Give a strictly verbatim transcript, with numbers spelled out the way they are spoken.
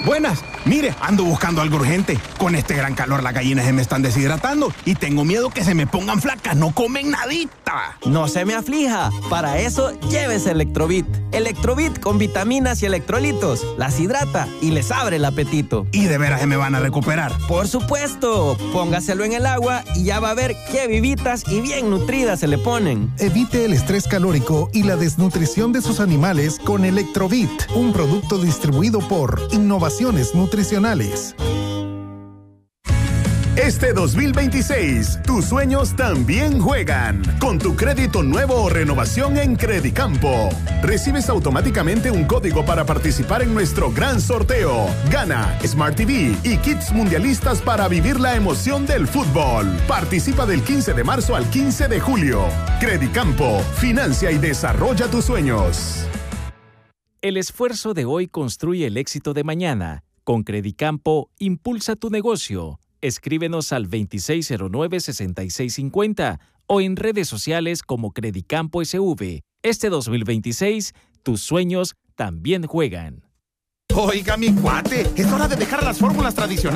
Buenas. Mire, ando buscando algo urgente. Con este gran calor las gallinas se me están deshidratando y tengo miedo que se me pongan flacas. No comen nadita. No se me aflija. Para eso, llévese Electrobit. Electrobit con vitaminas y electrolitos. Las hidrata y les abre el apetito. ¿Y de veras se me van a recuperar? Por supuesto. Póngaselo en el agua y ya va a ver qué vivitas y bien nutridas se le ponen. Evite el estrés calórico y la desnutrición de sus animales con Electrobit, un producto distribuido por Innovaciones Nutricionales. Este dos mil veintiséis, tus sueños también juegan. Con tu crédito nuevo o renovación en Credicampo, recibes automáticamente un código para participar en nuestro gran sorteo. Gana Smart T V y kits mundialistas para vivir la emoción del fútbol. Participa del quince de marzo al quince de julio. Credicampo, financia y desarrolla tus sueños. El esfuerzo de hoy construye el éxito de mañana. Con Credicampo, impulsa tu negocio. Escríbenos al veintiséis cero nueve, sesenta y seis cincuenta o en redes sociales como Credicampo S V. Este dos mil veintiséis, tus sueños también juegan. Oiga, mi cuate, es hora de dejar las fórmulas tradicionales